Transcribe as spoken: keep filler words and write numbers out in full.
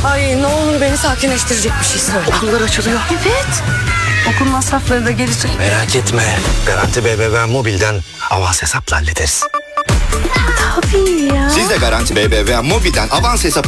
Ay ne olur beni sakinleştirecek bir şey söyle. Okullar açılıyor. Evet. Okul masrafları da gelecek. Merak etme. Garanti B B V Mobil'den avans hesapla hallederiz. Tabii ya. Siz de Garanti B B V Mobil'den avans hesap